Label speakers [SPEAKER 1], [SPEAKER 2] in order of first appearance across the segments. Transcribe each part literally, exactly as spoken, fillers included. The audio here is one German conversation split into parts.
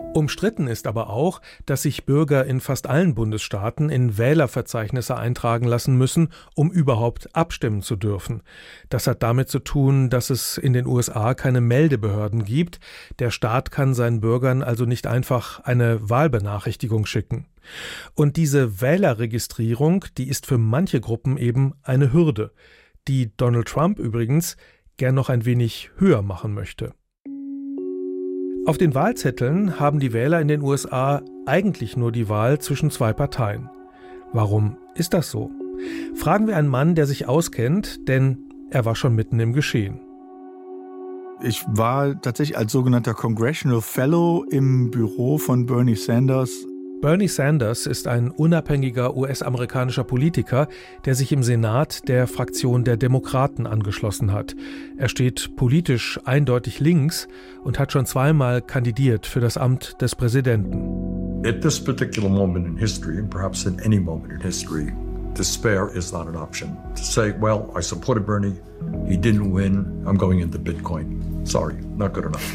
[SPEAKER 1] Umstritten ist aber auch, dass sich Bürger in fast allen Bundesstaaten in Wählerverzeichnisse eintragen lassen müssen, um überhaupt abstimmen zu dürfen. Das hat damit zu tun, dass es in den U S A keine Meldebehörden gibt. Der Staat kann seinen Bürgern also nicht einfach eine Wahlbenachrichtigung schicken. Und diese Wählerregistrierung, die ist für manche Gruppen eben eine Hürde, die Donald Trump übrigens gern noch ein wenig höher machen möchte. Auf den Wahlzetteln haben die Wähler in den U S A eigentlich nur die Wahl zwischen zwei Parteien. Warum ist das so? Fragen wir einen Mann, der sich auskennt, denn er war schon mitten im Geschehen.
[SPEAKER 2] Ich war tatsächlich als sogenannter Congressional Fellow im Büro von Bernie Sanders.
[SPEAKER 1] Bernie Sanders ist ein unabhängiger U S-amerikanischer Politiker, der sich im Senat der Fraktion der Demokraten angeschlossen hat. Er steht politisch eindeutig links und hat schon zweimal kandidiert für das Amt des Präsidenten.
[SPEAKER 3] At this particular moment in history, and perhaps in any moment in history, despair is not an option. To say, well, I supported Bernie, he didn't win, I'm going into Bitcoin. Sorry, not good enough.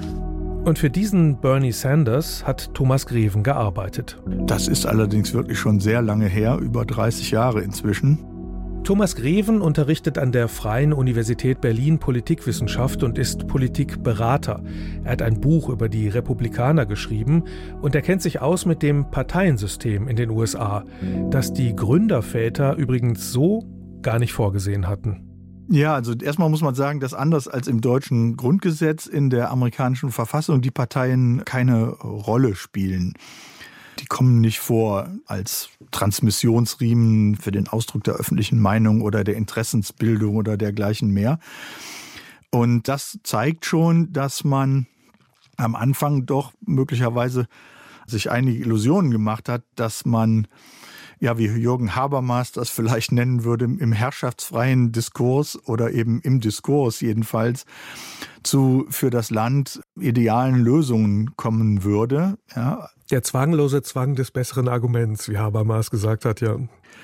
[SPEAKER 1] Und für diesen Bernie Sanders hat Thomas Greven gearbeitet.
[SPEAKER 2] Das ist allerdings wirklich schon sehr lange her, über dreißig Jahre inzwischen.
[SPEAKER 1] Thomas Greven unterrichtet an der Freien Universität Berlin Politikwissenschaft und ist Politikberater. Er hat ein Buch über die Republikaner geschrieben und er kennt sich aus mit dem Parteiensystem in den U S A, das die Gründerväter übrigens so gar nicht vorgesehen hatten.
[SPEAKER 2] Ja, also erstmal muss man sagen, dass anders als im deutschen Grundgesetz in der amerikanischen Verfassung die Parteien keine Rolle spielen. Die kommen nicht vor als Transmissionsriemen für den Ausdruck der öffentlichen Meinung oder der Interessensbildung oder dergleichen mehr. Und das zeigt schon, dass man am Anfang doch möglicherweise sich einige Illusionen gemacht hat, dass man, ja, wie Jürgen Habermas das vielleicht nennen würde, im herrschaftsfreien Diskurs oder eben im Diskurs jedenfalls zu für das Land idealen Lösungen kommen würde. Ja.
[SPEAKER 1] Der zwanglose Zwang des besseren Arguments, wie Habermas gesagt hat, ja.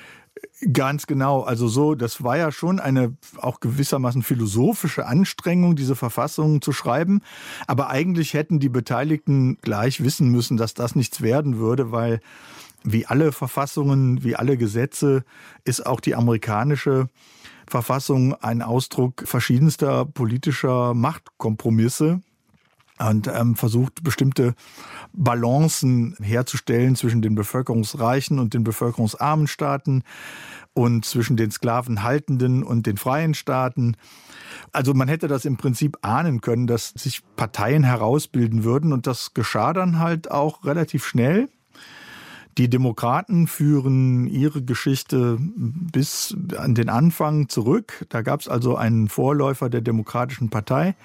[SPEAKER 2] Ganz genau. Also so, das war ja schon eine auch gewissermaßen philosophische Anstrengung, diese Verfassung zu schreiben. Aber eigentlich hätten die Beteiligten gleich wissen müssen, dass das nichts werden würde, weil wie alle Verfassungen, wie alle Gesetze ist auch die amerikanische Verfassung ein Ausdruck verschiedenster politischer Machtkompromisse und ähm, versucht, bestimmte Balancen herzustellen zwischen den bevölkerungsreichen und den bevölkerungsarmen Staaten und zwischen den sklavenhaltenden und den freien Staaten. Also man hätte das im Prinzip ahnen können, dass sich Parteien herausbilden würden und das geschah dann halt auch relativ schnell. Die Demokraten führen ihre Geschichte bis an den Anfang zurück. Da gab es also einen Vorläufer der Demokratischen Partei.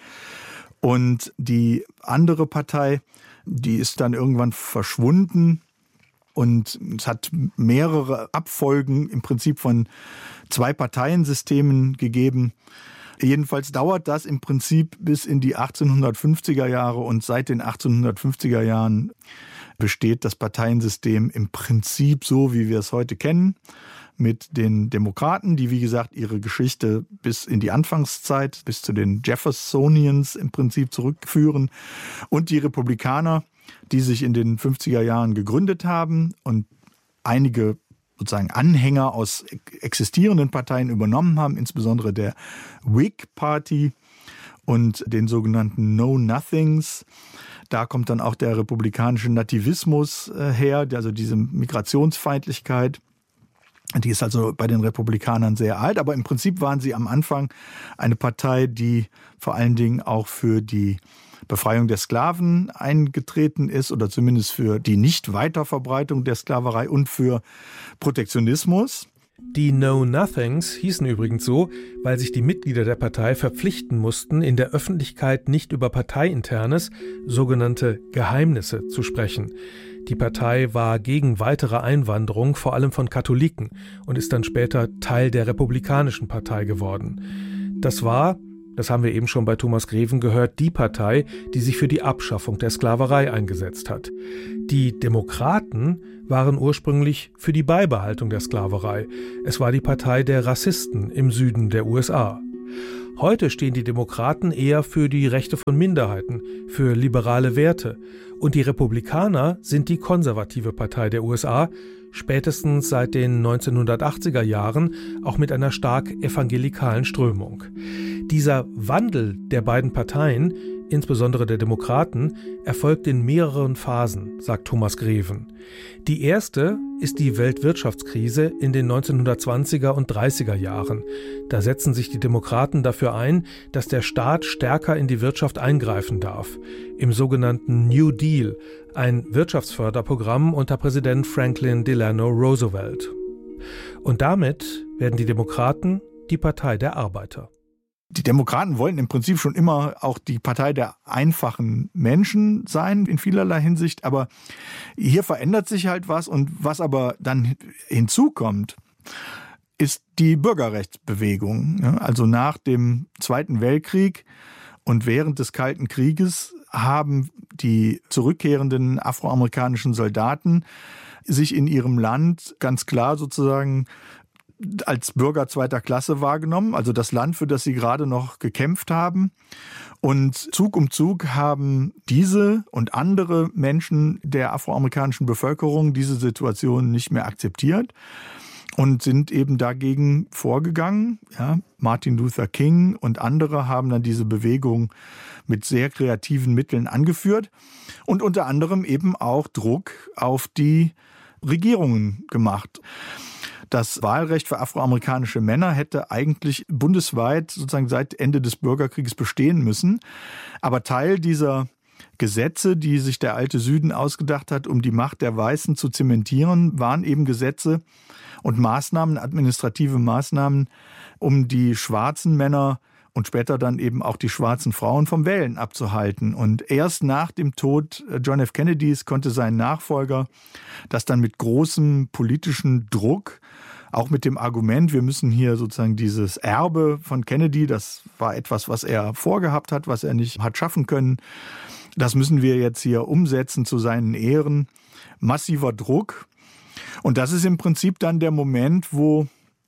[SPEAKER 2] Und die andere Partei, die ist dann irgendwann verschwunden. Und es hat mehrere Abfolgen im Prinzip von Zwei-Parteien-Systemen gegeben. Jedenfalls dauert das im Prinzip bis in die achtzehnhundertfünfziger Jahre. Und seit den achtzehnhundertfünfziger Jahren besteht das Parteiensystem im Prinzip so, wie wir es heute kennen, mit den Demokraten, die wie gesagt ihre Geschichte bis in die Anfangszeit, bis zu den Jeffersonians im Prinzip zurückführen, und die Republikaner, die sich in den fünfziger Jahren gegründet haben und einige sozusagen Anhänger aus existierenden Parteien übernommen haben, insbesondere der Whig Party und den sogenannten Know-Nothings. Da kommt dann auch der republikanische Nativismus her, also diese Migrationsfeindlichkeit. Die ist also bei den Republikanern sehr alt, aber im Prinzip waren sie am Anfang eine Partei, die vor allen Dingen auch für die Befreiung der Sklaven eingetreten ist oder zumindest für die Nicht-Weiterverbreitung der Sklaverei und für Protektionismus.
[SPEAKER 1] Die Know-Nothings hießen übrigens so, weil sich die Mitglieder der Partei verpflichten mussten, in der Öffentlichkeit nicht über Parteiinternes, sogenannte Geheimnisse, zu sprechen. Die Partei war gegen weitere Einwanderung, vor allem von Katholiken, und ist dann später Teil der Republikanischen Partei geworden. Das war, das haben wir eben schon bei Thomas Greven gehört, die Partei, die sich für die Abschaffung der Sklaverei eingesetzt hat. Die Demokraten waren ursprünglich für die Beibehaltung der Sklaverei. Es war die Partei der Rassisten im Süden der U S A. Heute stehen die Demokraten eher für die Rechte von Minderheiten, für liberale Werte. Und die Republikaner sind die konservative Partei der U S A, spätestens seit den neunzehnhundertachtziger Jahren auch mit einer stark evangelikalen Strömung. Dieser Wandel der beiden Parteien, insbesondere der Demokraten, erfolgt in mehreren Phasen, sagt Thomas Greven. Die erste ist die Weltwirtschaftskrise in den neunzehnhundertzwanziger und dreißiger Jahren. Da setzen sich die Demokraten dafür ein, dass der Staat stärker in die Wirtschaft eingreifen darf. Im sogenannten New Deal, ein Wirtschaftsförderprogramm unter Präsident Franklin Delano Roosevelt. Und damit werden die Demokraten die Partei der Arbeiter.
[SPEAKER 2] Die Demokraten wollten im Prinzip schon immer auch die Partei der einfachen Menschen sein, in vielerlei Hinsicht. Aber hier verändert sich halt was. Und was aber dann hinzukommt, ist die Bürgerrechtsbewegung. Also nach dem Zweiten Weltkrieg und während des Kalten Krieges haben die zurückkehrenden afroamerikanischen Soldaten sich in ihrem Land ganz klar sozusagen als Bürger zweiter Klasse wahrgenommen, also das Land, für das sie gerade noch gekämpft haben. Und Zug um Zug haben diese und andere Menschen der afroamerikanischen Bevölkerung diese Situation nicht mehr akzeptiert und sind eben dagegen vorgegangen. Ja, Martin Luther King und andere haben dann diese Bewegung mit sehr kreativen Mitteln angeführt und unter anderem eben auch Druck auf die Regierungen gemacht. Das Wahlrecht für afroamerikanische Männer hätte eigentlich bundesweit sozusagen seit Ende des Bürgerkrieges bestehen müssen. Aber Teil dieser Gesetze, die sich der alte Süden ausgedacht hat, um die Macht der Weißen zu zementieren, waren eben Gesetze und Maßnahmen, administrative Maßnahmen, um die schwarzen Männer und später dann eben auch die schwarzen Frauen vom Wählen abzuhalten. Und erst nach dem Tod John F. Kennedys konnte sein Nachfolger das dann mit großem politischen Druck, auch mit dem Argument, wir müssen hier sozusagen dieses Erbe von Kennedy, das war etwas, was er vorgehabt hat, was er nicht hat schaffen können, das müssen wir jetzt hier umsetzen zu seinen Ehren. Massiver Druck. Und das ist im Prinzip dann der Moment, wo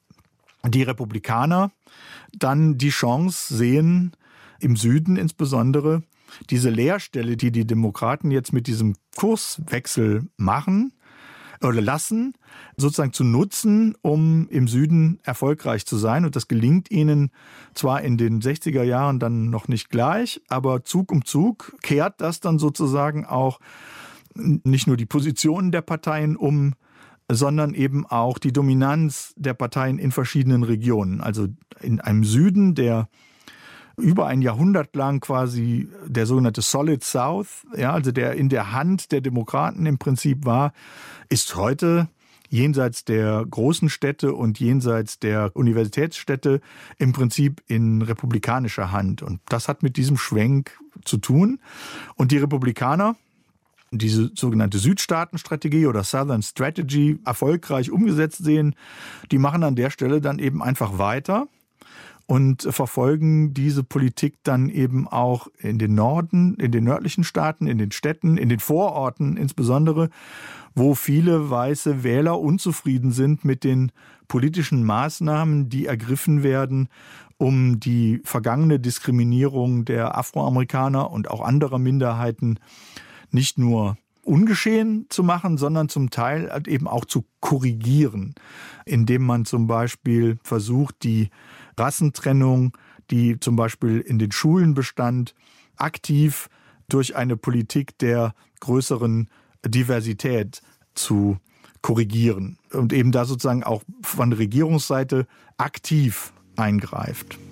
[SPEAKER 2] die Republikaner dann die Chance sehen, im Süden insbesondere, diese Leerstelle, die die Demokraten jetzt mit diesem Kurswechsel machen oder lassen, sozusagen zu nutzen, um im Süden erfolgreich zu sein. Und das gelingt ihnen zwar in den sechziger Jahren dann noch nicht gleich, aber Zug um Zug kehrt das dann sozusagen auch nicht nur die Positionen der Parteien um, sondern eben auch die Dominanz der Parteien in verschiedenen Regionen. Also in einem Süden, der über ein Jahrhundert lang quasi der sogenannte Solid South, ja, also der in der Hand der Demokraten im Prinzip war, ist heute jenseits der großen Städte und jenseits der Universitätsstädte im Prinzip in republikanischer Hand. Und das hat mit diesem Schwenk zu tun. Und die Republikaner, diese sogenannte Südstaatenstrategie oder Southern Strategy erfolgreich umgesetzt sehen, die machen an der Stelle dann eben einfach weiter und verfolgen diese Politik dann eben auch in den Norden, in den nördlichen Staaten, in den Städten, in den Vororten insbesondere, wo viele weiße Wähler unzufrieden sind mit den politischen Maßnahmen, die ergriffen werden, um die vergangene Diskriminierung der Afroamerikaner und auch anderer Minderheiten nicht nur ungeschehen zu machen, sondern zum Teil halt eben auch zu korrigieren, indem man zum Beispiel versucht, die Rassentrennung, die zum Beispiel in den Schulen bestand, aktiv durch eine Politik der größeren Diversität zu korrigieren und eben da sozusagen auch von der Regierungsseite aktiv eingreift.